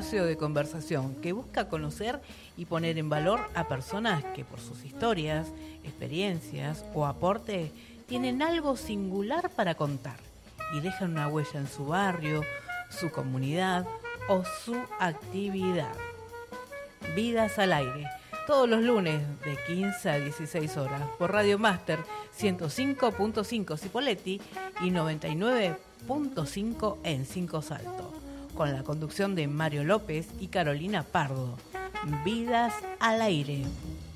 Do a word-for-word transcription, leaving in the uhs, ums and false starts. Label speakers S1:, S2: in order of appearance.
S1: espacio de conversación que busca conocer y poner en valor a personas que por sus historias, experiencias o aporte tienen algo singular para contar y dejan una huella en su barrio, su comunidad o su actividad. Vidas al aire, todos los lunes de quince a dieciséis horas por Radio Máster ciento cinco punto cinco Cipolletti y noventa y nueve punto cinco en Cinco Salto, con la conducción de Mario López y Carolina Pardo. Vidas al aire.